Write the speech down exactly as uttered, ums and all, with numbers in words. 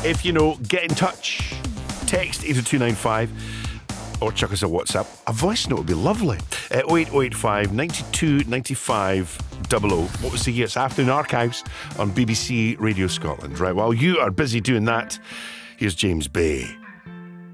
If you know, get in touch. Text eight oh two nine five or chuck us a WhatsApp. A voice note would be lovely. Uh, oh eight oh eight five, nine two nine five, double oh. What was the year? It's Afternoon Archives on B B C Radio Scotland. Right, while you are busy doing that, here's James Bay.